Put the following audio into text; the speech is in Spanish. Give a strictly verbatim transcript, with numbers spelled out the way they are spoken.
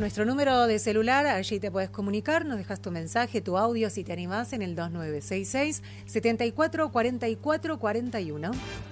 Nuestro número de celular, allí te puedes comunicar, nos dejas tu mensaje, tu audio si te animás en el dos nueve seis seis, siete cuatro cuatro cuatro cuatro uno.